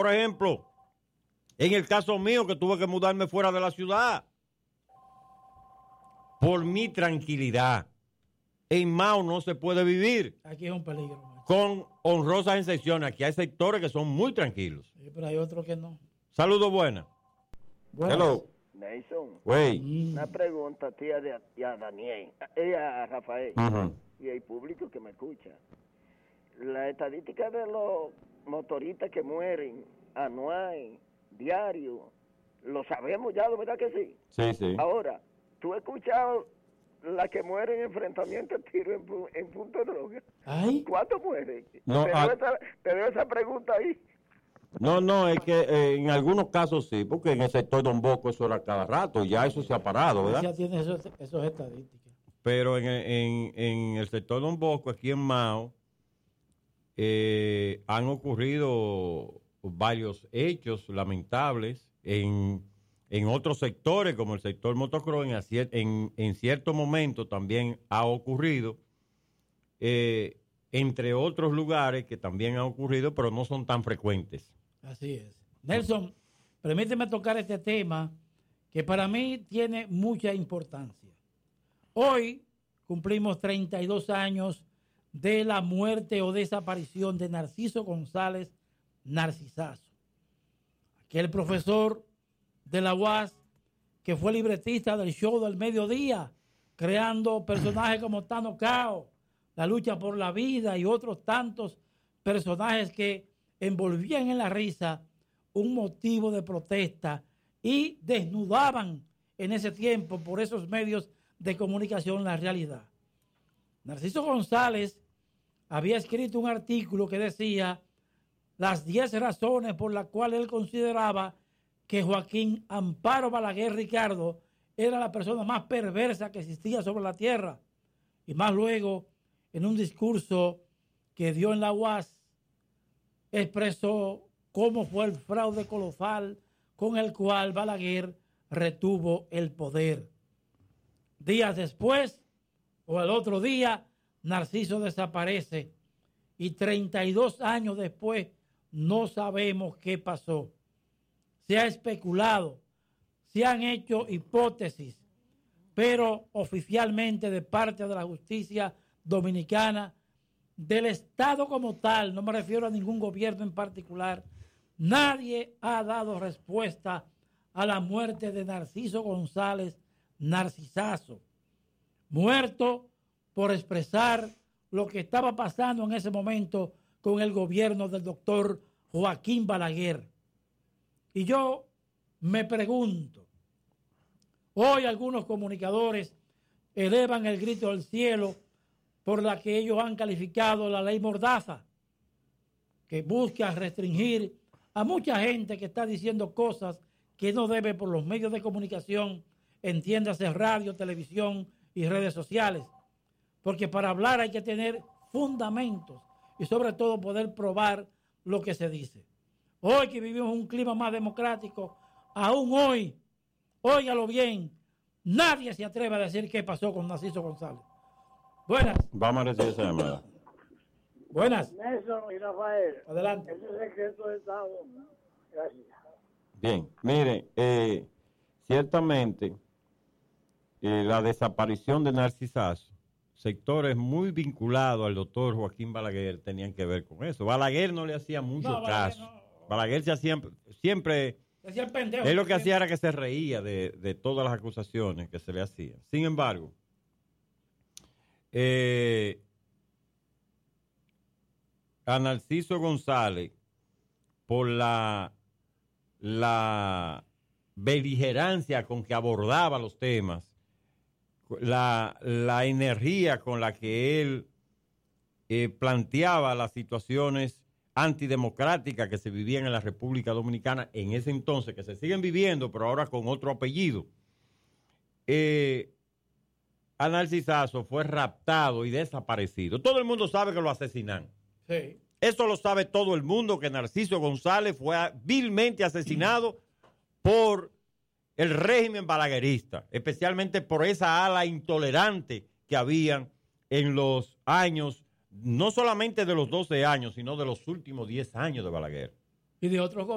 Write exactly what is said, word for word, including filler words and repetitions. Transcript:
por ejemplo, en el caso mío que tuve que mudarme fuera de la ciudad, por mi tranquilidad. En Mao no se puede vivir. Aquí es un peligro, macho. Con honrosas excepciones. Aquí hay sectores que son muy tranquilos. Sí, pero hay otros que no. Saludos buenas. Buenas. Hello. Nelson, Wey. Mm. una pregunta tía de, y a Daniel, y a Rafael, Ujú. y al público que me escucha. La estadística de los motoristas que mueren anual, diario, lo sabemos ya, ¿verdad que sí? Sí, sí. Ahora, ¿tú has escuchado la que mueren en enfrentamiento a tiro en, pu- en punto de droga? Ay. ¿Cuántos mueren? No, te, ah- dejo esa, te dejo esa pregunta ahí. No, no, es que eh, en algunos casos sí, porque en el sector Don Bosco eso era cada rato, ya eso se ha parado, Ya ¿verdad? tiene esos, esos estadísticas. Pero en, en, en el sector Don Bosco, aquí en Mao, eh, han ocurrido varios hechos lamentables en, en otros sectores, como el sector motocross, en, acier- en, en cierto momento también ha ocurrido, eh, entre otros lugares que también han ocurrido, pero no son tan frecuentes. Así es. Nelson, permíteme tocar este tema que para mí tiene mucha importancia. Hoy cumplimos treinta y dos años de la muerte o desaparición de Narciso González Narcisazo, aquel profesor de la U A S que fue libretista del show del mediodía, creando personajes como Tano Cao, La lucha por la vida y otros tantos personajes que envolvían en la risa un motivo de protesta y desnudaban en ese tiempo por esos medios de comunicación la realidad. Narciso González había escrito un artículo que decía las diez razones por las cuales él consideraba que Joaquín Amparo Balaguer Ricardo era la persona más perversa que existía sobre la tierra. Y más luego, en un discurso que dio en la U A S, expresó cómo fue el fraude colosal con el cual Balaguer retuvo el poder. Días después, o el otro día, Narciso desaparece y treinta y dos años después no sabemos qué pasó. Se ha especulado, se han hecho hipótesis, pero oficialmente de parte de la justicia dominicana, del Estado como tal, no me refiero a ningún gobierno en particular, nadie ha dado respuesta a la muerte de Narciso González Narcisazo, muerto por expresar lo que estaba pasando en ese momento con el gobierno del doctor Joaquín Balaguer. Y yo me pregunto, hoy algunos comunicadores elevan el grito al cielo por la que ellos han calificado la ley Mordaza, que busca restringir a mucha gente que está diciendo cosas que no debe por los medios de comunicación, entiéndase radio, televisión y redes sociales. Porque para hablar hay que tener fundamentos y sobre todo poder probar lo que se dice. Hoy que vivimos un clima más democrático, aún hoy, óigalo bien, nadie se atreve a decir qué pasó con Narciso González. Buenas. Vamos a recibir esa llamada. Buenas. Nelson y Rafael. Adelante. Ese es secreto de Estado. Gracias. Bien, mire, eh, ciertamente eh, la desaparición de Narcisazo, sectores muy vinculados al doctor Joaquín Balaguer tenían que ver con eso. Balaguer no le hacía mucho No, Balaguer caso. no. Balaguer se hacía, siempre, Decía el pendejo. él lo que hacía era que se reía de, de todas las acusaciones que se le hacían. Sin embargo, eh, a Narciso González, por la, la beligerancia con que abordaba los temas, la, la energía con la que él eh, planteaba las situaciones antidemocráticas que se vivían en la República Dominicana en ese entonces, que se siguen viviendo, pero ahora con otro apellido. Eh, a Narcisazo fue raptado y desaparecido. Todo el mundo sabe que lo asesinan. Sí. Eso lo sabe todo el mundo, que Narciso González fue vilmente asesinado por el régimen balaguerista, especialmente por esa ala intolerante que habían en los años, no solamente de los doce años, sino de los últimos diez años de Balaguer. Y de otros